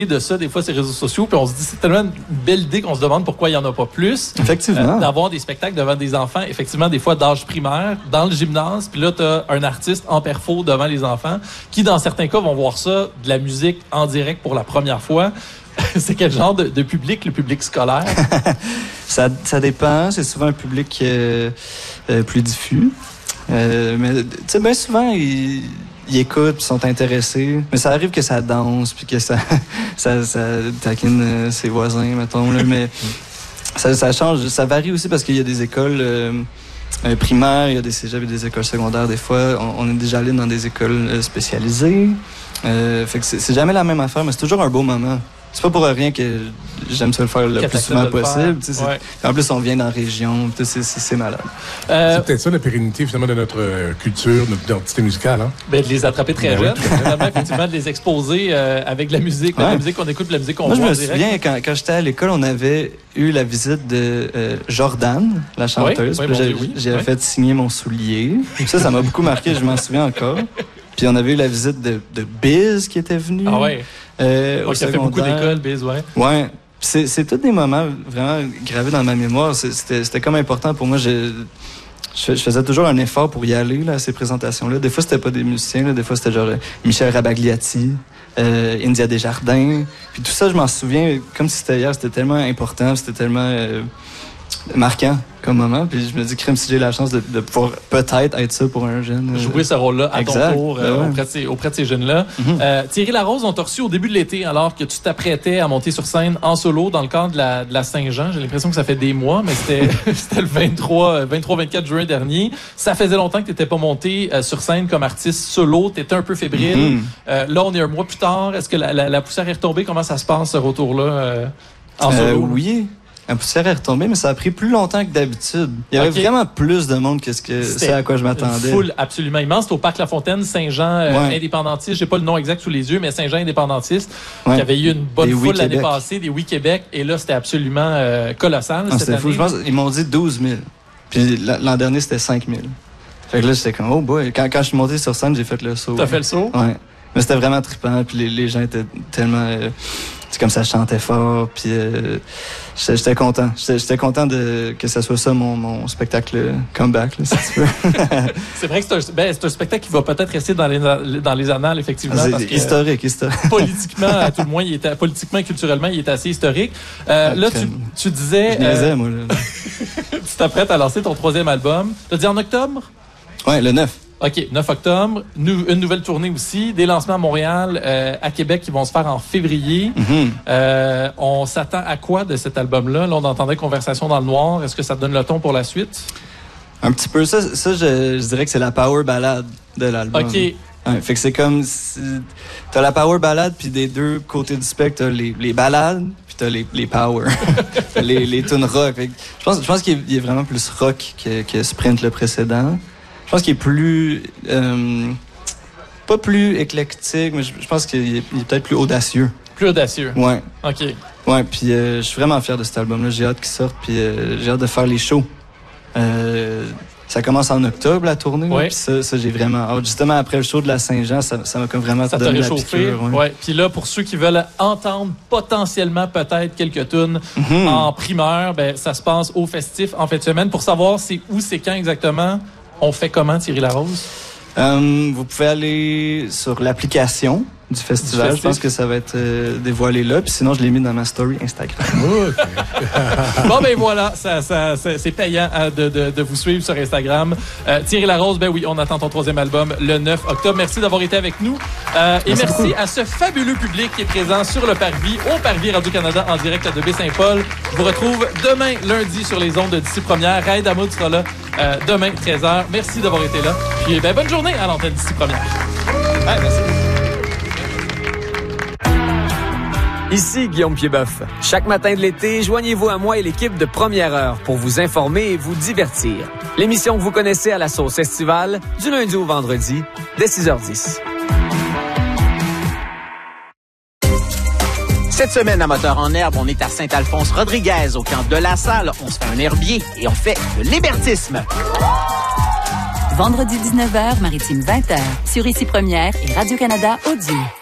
de ça, des fois, ces réseaux sociaux, puis on se dit, c'est tellement une belle idée qu'on se demande pourquoi il n'y en a pas plus. Effectivement. D'avoir des spectacles devant des enfants, effectivement, des fois d'âge primaire, dans le gymnase, puis là, tu as un artiste en perfo devant les enfants, qui, dans certains cas, vont voir ça, de la musique en direct pour la première fois. C'est quel genre de public, le public scolaire? Ça dépend. C'est souvent un public plus diffus. Mais, tu sais, bien souvent, ils écoutent, puis sont intéressés. Mais ça arrive que ça danse, puis que ça taquine ses voisins, mettons. Là, mais ça change. Ça varie aussi parce qu'il y a des écoles primaires, il y a des cégeps et des écoles secondaires. Des fois, on est déjà allé dans des écoles spécialisées. Fait que c'est jamais la même affaire, mais c'est toujours un beau moment. C'est pas pour rien que j'aime ça le faire le plus souvent possible. Ouais. En plus, on vient dans la région. C'est malade. C'est peut-être ça la pérennité finalement de notre culture, notre identité musicale. Hein? Ben, de les attraper très jeunes. Effectivement, de les exposer avec de la musique. La musique qu'on écoute, de la musique qu'on voit. Moi, je me souviens, quand j'étais à l'école, on avait eu la visite de Jordan, la chanteuse. J'avais fait signer mon soulier. Ça m'a beaucoup marqué. Je m'en souviens encore. Puis on avait eu la visite de Biz qui était venu. Ah ouais. Qui a fait beaucoup d'écoles, Biz, ouais. Ouais. C'est tous des moments vraiment gravés dans ma mémoire. C'était comme important pour moi. Je faisais toujours un effort pour y aller là, à ces présentations-là. Des fois, c'était pas des musiciens. Là. Des fois, c'était genre Michel Rabagliati, India Desjardins. Puis tout ça, je m'en souviens comme si c'était hier. C'était tellement important. C'était tellement marquant comme moment. Puis je me dis, crème, si j'ai la chance de pouvoir peut-être être ça pour un jeune. Jouer ce rôle-là à ton tour auprès de ces jeunes-là. Mm-hmm. Thierry Larose, on t'a reçu au début de l'été alors que tu t'apprêtais à monter sur scène en solo dans le cadre de la Saint-Jean. J'ai l'impression que ça fait des mois, mais c'était le 23-24 juin dernier. Ça faisait longtemps que tu n'étais pas monté sur scène comme artiste solo. Tu étais un peu fébrile. Mm-hmm. Là, on est un mois plus tard. Est-ce que la poussière est retombée? Comment ça se passe, ce retour-là en solo? Oui. La poussière est retombée, mais ça a pris plus longtemps que d'habitude. Il y avait vraiment plus de monde que c'est à quoi je m'attendais. Une foule absolument immense. C'était au Parc La Fontaine, Saint-Jean indépendantiste. J'ai pas le nom exact sous les yeux, mais Saint-Jean indépendantiste. Qui avait eu une bonne foule l'année passée, des Oui Québec. Et là, c'était absolument colossal cette année. Fou. Je pense qu'ils m'ont dit 12 000. Puis l'an dernier, c'était 5 000. Fait que là, j'étais comme, oh boy. Quand je suis monté sur scène, j'ai fait le saut. T'as fait le saut? Ouais. Mais c'était vraiment trippant. Puis les gens étaient tellement... c'est comme ça, je chantais fort, puis j'étais content. J'étais content que ça soit ça mon spectacle comeback, là, si tu veux. C'est vrai que c'est un spectacle qui va peut-être rester dans les annales, effectivement. C'est historique. Politiquement, à tout le moins, politiquement et culturellement, il est assez historique. Là, tu disais... Je niaisais, moi. Là. Tu t'apprêtes à lancer ton 3e album. T'as dit en octobre? Ouais, le 9. OK, 9 octobre. Une nouvelle tournée aussi. Des lancements à Montréal, à Québec qui vont se faire en février. Mm-hmm. On s'attend à quoi de cet album-là? Là, on entendait Conversation dans le noir. Est-ce que ça te donne le ton pour la suite? Un petit peu. Ça je dirais que c'est la power ballade de l'album. OK. Ouais, fait que c'est comme... T'as la power ballade, puis des deux côtés du spectre, t'as les ballades, puis t'as les power. les tunes rock. Fait que je pense qu'il est vraiment plus rock que Sprint le précédent. Je pense qu'il est plus... pas plus éclectique, mais je pense qu'il est peut-être plus audacieux. Plus audacieux? Ouais. OK. Ouais, puis je suis vraiment fier de cet album-là. J'ai hâte qu'il sorte, puis j'ai hâte de faire les shows. Ça commence en octobre, la tournée. Oui. Puis ça, j'ai vraiment hâte. Justement, après le show de la Saint-Jean, ça m'a comme vraiment donné la piqûre. Ouais. Puis là, pour ceux qui veulent entendre potentiellement peut-être quelques tunes en primeur, ben ça se passe au Festif en fin de semaine. Pour savoir c'est quand exactement... On fait comment, Thierry Larose? Vous pouvez aller sur l'application du festival. Je pense que ça va être dévoilé là. Puis sinon, je l'ai mis dans ma story Instagram. Okay. Bon, ben voilà, c'est payant de vous suivre sur Instagram. Thierry Larose, ben oui, on attend ton 3e album le 9 octobre. Merci d'avoir été avec nous. Et merci à ce fabuleux public qui est présent sur le Parvis, au Parvis Radio-Canada en direct de Baie-Saint-Paul. Je vous retrouve demain, lundi, sur les ondes de D'ici Première. Raïd Hamoud sera là demain, 13h. Merci d'avoir été là. Puis, ben, bonne journée à l'antenne D'ici Première. Ouais, merci. Ici Guillaume Piedboeuf. Chaque matin de l'été, joignez-vous à moi et l'équipe de Première Heure pour vous informer et vous divertir. L'émission que vous connaissez à la sauce estivale, du lundi au vendredi, dès 6h10. Cette semaine à Moteur en Herbe, on est à Saint-Alphonse-Rodriguez, au camp de la Salle. On se fait un herbier et on fait de l'hébertisme. Vendredi 19h, Maritime 20h, sur Ici Première et Radio-Canada Audio.